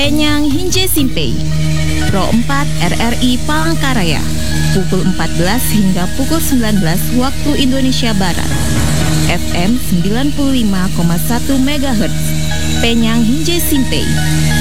Penyang Hinje Simpei, Pro 4 RRI Palangkaraya, pukul 14 hingga pukul 19 waktu Indonesia Barat. FM 95,1 MHz, Penyang Hinje Simpei.